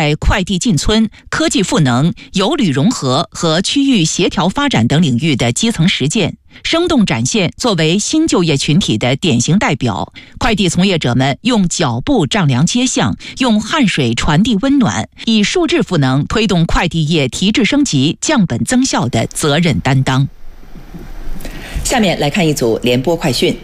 在快递进村、科技赋能、有旅融合和区域协调发展等领域的基层实践，生动展现作为新就业群体的典型代表，快递从业者们用脚步丈量街巷，用汗水传递温暖，以数字赋能推动快递业提质升级、降本增效的责任担当。 下面来看一组联播快讯。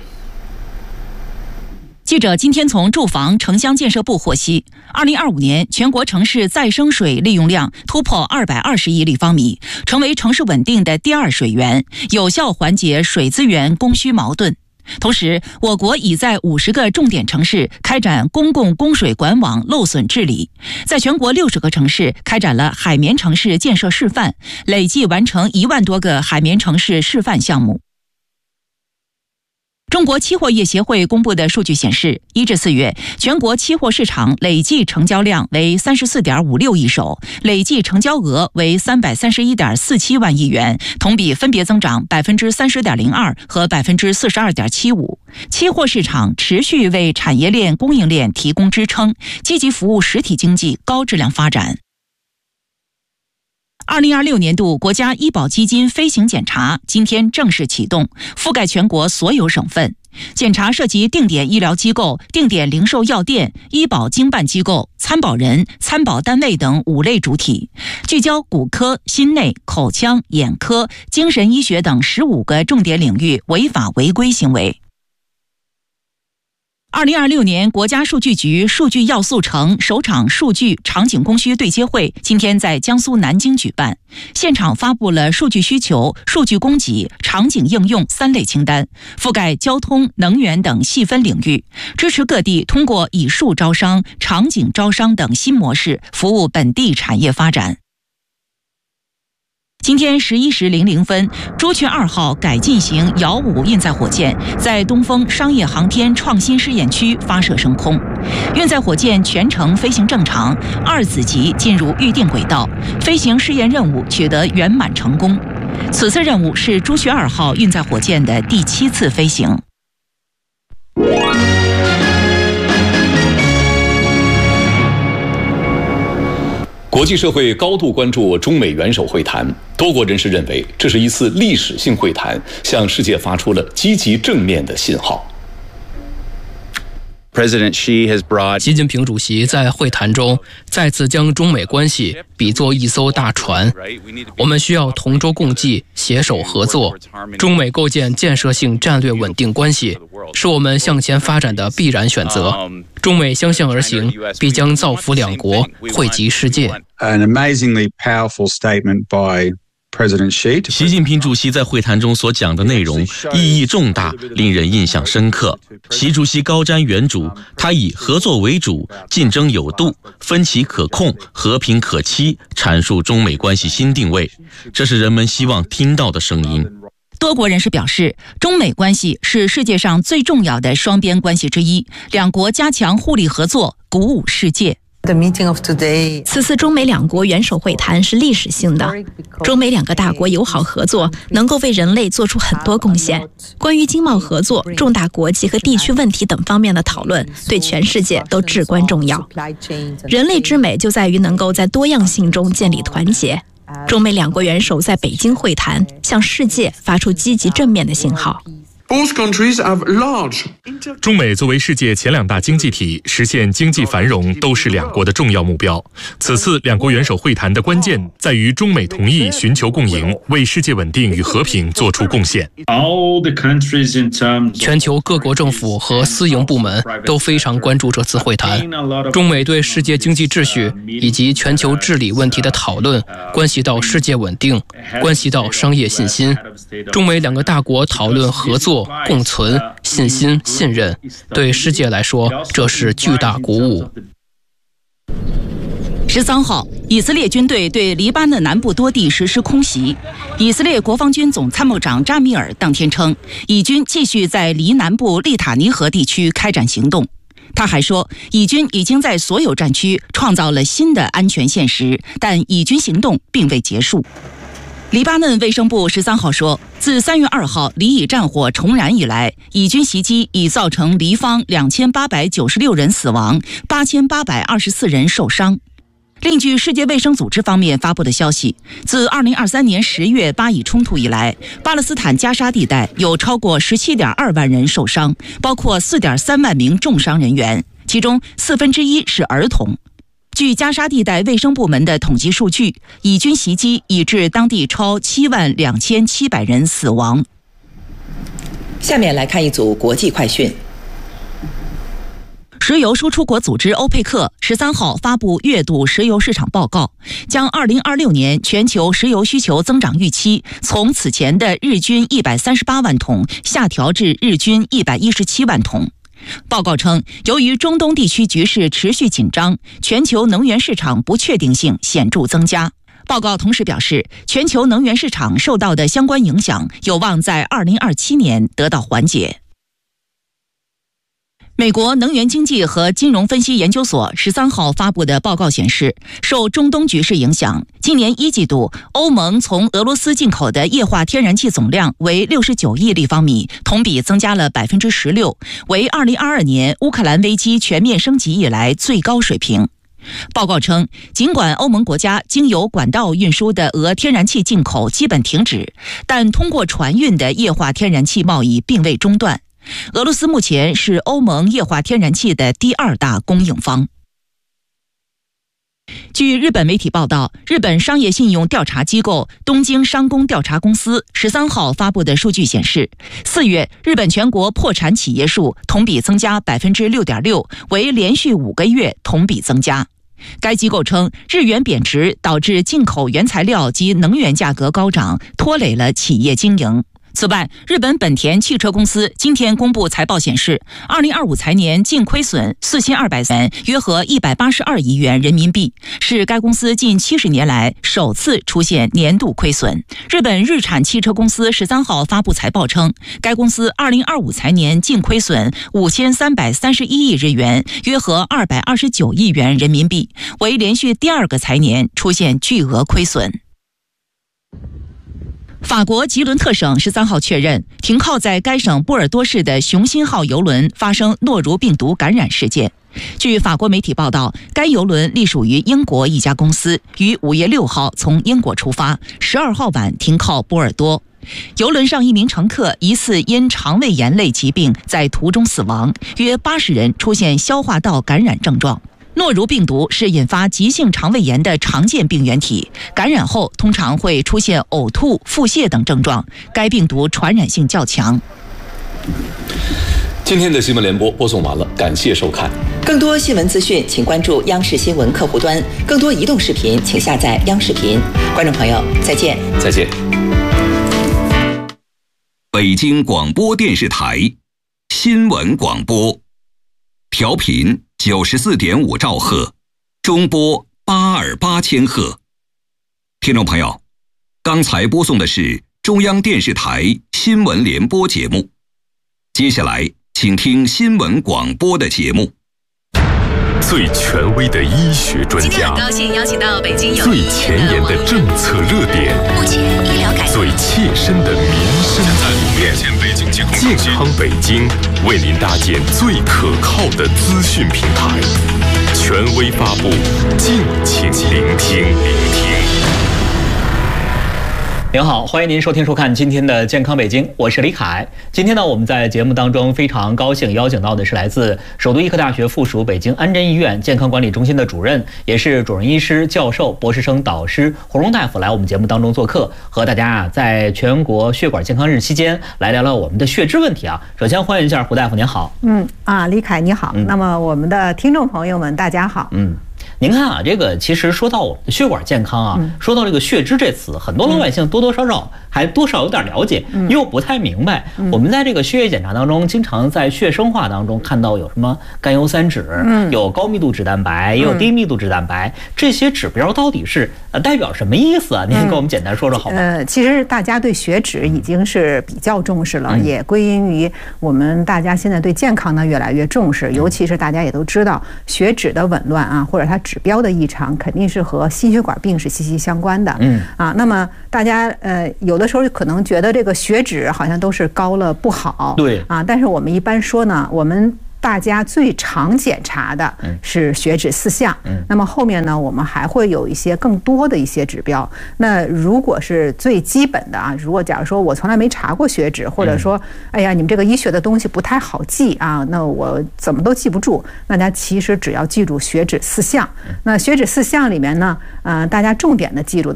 记者今天从住房城乡建设部获悉，2025年全国城市再生水利用量突破220亿立方米，成为城市稳定的第二水源，有效缓解水资源供需矛盾。同时，我国已在50个重点城市开展公共供水管网漏损治理，在全国60个城市开展了海绵城市建设示范，累计完成1万多个海绵城市示范项目。中国期货业协会公布的数据显示，1至4月，全国期货市场累计成交量为34.56亿手，累计成交额为331.47万亿元，同比分别增长30.02%和42.75%。期货市场持续为产业链供应链提供支撑，积极服务实体经济高质量发展。2026年度国家医保基金飞行检查今天正式启动，覆盖全国所有省份。检查涉及定点医疗机构、定点零售药店、医保经办机构、参保人、参保单位等5类主体，聚焦骨科、心内、口腔、眼科、精神医学等15个重点领域违法违规行为。2026年国家数据局数据要素城首场数据场景供需对接会今天在江苏南京举办，现场发布了数据需求、数据供给、场景应用3类清单，覆盖交通、能源等细分领域，支持各地通过以数招商、场景招商等新模式服务本地产业发展。今天11时00分，朱雀2号改进型遥5运载火箭在东风商业航天创新试验区发射升空，运载火箭全程飞行正常，2子级进入预定轨道，飞行试验任务取得圆满成功。此次任务是朱雀2号运载火箭的第7次飞行。 国际社会高度关注中美元首会谈，多国人士认为这是一次历史性会谈，向世界发出了积极正面的信号。 习近平主席在会谈中再次将中美关系比作一艘大船，我们需要同舟共济、携手合作。中美构建建设性战略稳定关系，是我们向前发展的必然选择。中美相向而行，必将造福两国，惠及世界。 习近平主席在会谈中所讲的内容意义重大，令人印象深刻。习主席高瞻远瞩，他以合作为主、竞争有度、分歧可控、和平可期阐述中美关系新定位，这是人们希望听到的声音。 多国人士表示，中美关系是世界上最重要的双边关系之一，两国加强互利合作，鼓舞世界。 此次中美两国元首会谈是历史性的，中美2个大国友好合作能够为人类做出很多贡献。关于经贸合作、重大国际和地区问题等方面的讨论，对全世界都至关重要。人类之美就在于能够在多样性中建立团结。中美2国元首在北京会谈，向世界发出积极正面的信号。 中美作为世界前2大经济体，实现经济繁荣都是两国的重要目标。此次两国元首会谈的关键在于中美同意寻求共赢，为世界稳定与和平做出贡献。 全球各国政府和私营部门都非常关注这次会谈。中美对世界经济秩序以及全球治理问题的讨论，关系到世界稳定，关系到商业信心。中美2个大国讨论合作、共存、信心、信任，对世界来说，这是巨大鼓舞。 13号，以色列军队对黎巴嫩南部多地实施空袭。以色列国防军总参谋长扎米尔当天称，以军继续在黎南部利塔尼河地区开展行动。他还说，以军已经在所有战区创造了新的安全现实，但以军行动并未结束。黎巴嫩卫生部13号说，自3月2号黎以战火重燃以来，以军袭击已造成黎方2896人死亡，8824人受伤。 另据世界卫生组织方面发布的消息，自2023年10月巴以冲突以来，巴勒斯坦加沙地带有超过17.2万人受伤，包括4.3万名重伤人员，其中1/4是儿童。据加沙地带卫生部门的统计数据，以军袭击已致当地超72700人死亡。 下面来看一组国际快讯。 石油输出国组织欧佩克13号发布月度石油市场报告，将2026年全球石油需求增长预期从此前的日均138万桶下调至日均117万桶。报告称，由于中东地区局势持续紧张，全球能源市场不确定性显著增加。报告同时表示，全球能源市场受到的相关影响有望在2027年得到缓解。美国能源经济和金融分析研究所13号发布的报告显示，受中东局势影响，今年1季度欧盟从俄罗斯进口的液化天然气总量为69亿立方米，同比增加了16%，为2022年乌克兰危机全面升级以来最高水平。报告称，尽管欧盟国家经由管道运输的俄天然气进口基本停止，但通过船运的液化天然气贸易并未中断。俄罗斯目前是欧盟液化天然气的第2大供应方。据日本媒体报道，日本商业信用调查机构东京商工调查公司13号发布的数据显示，4月日本全国破产企业数同比增加 6.6%， 为连续5个月同比增加。该机构称，日元贬值导致进口原材料及能源价格高涨，拖累了企业经营。此外，日本本田汽车公司今天公布财报显示，2025财年净亏损4200元，约合182亿元人民币，是该公司近70年来首次出现年度亏损。日本日产汽车公司13号发布财报称，该公司2025财年净亏损5331亿日元，约合229亿元人民币，为连续第2个财年出现巨额亏损。法国吉伦特省13号确认，停靠在该省波尔多市的雄心号邮轮发生诺如病毒感染事件。据法国媒体报道，该邮轮隶属于英国一家公司，于5月6号从英国出发，12号晚停靠波尔多。邮轮上一名乘客疑似因肠胃炎类疾病在途中死亡，约80人出现消化道感染症状。诺如病毒是引发急性肠胃炎的常见病原体，感染后通常会出现呕吐、腹泻等症状，该病毒传染性较强。 今天的新闻联播播送完了，感谢收看。 更多新闻资讯，请关注央视新闻客户端；更多移动视频，请下载央视频。观众朋友，再见。 再见。 北京广播电视台新闻广播，调频94.5兆赫，中波828千赫。听众朋友，刚才播送的是中央电视台新闻联播节目，接下来请听新闻广播的节目。 最权威的医学专家， 今天很高兴邀请到北京有最前沿的政策热点， 目前医疗改革最切身的民生体验。健康北京为您搭建最可靠的资讯平台，权威发布，敬请聆听。 您好，欢迎您收听收看今天的健康北京，我是李凯。今天呢，我们在节目当中非常高兴邀请到的是来自首都医科大学附属北京安贞医院健康管理中心的主任，也是主任医师、教授、博士生导师胡荣大夫来我们节目当中做客，和大家在全国血管健康日期间来聊聊我们的血脂问题啊。首先欢迎一下胡大夫，您好。 李凯你好。那么我们的听众朋友们，大家好。 您看啊，这个其实说到我们的血管健康啊，说到这个血脂这词，很多老百姓多多少少还多少有点了解，又不太明白。我们在这个血液检查当中，经常在血生化当中看到有什么甘油三酯，有高密度脂蛋白，也有低密度脂蛋白，这些指标到底是代表什么意思啊？您给我们简单说说好吗？ 其实大家对血脂已经是比较重视了，也归因于我们大家现在对健康呢越来越重视，尤其是大家也都知道血脂的紊乱啊，或者它指标的异常，肯定是和心血管病是息息相关的。那么大家有的时候可能觉得这个血脂好像都是高了不好， 对啊， 但是我们一般说呢，我们大家最常检查的是血脂4项，那么后面呢，我们还会有一些更多的一些指标。那如果是最基本的啊，如果假如说我从来没查过血脂，或者说，哎呀，你们这个医学的东西不太好记啊，那我怎么都记不住，那大家其实只要记住血脂4项。那血脂4项里面呢，大家重点的记住的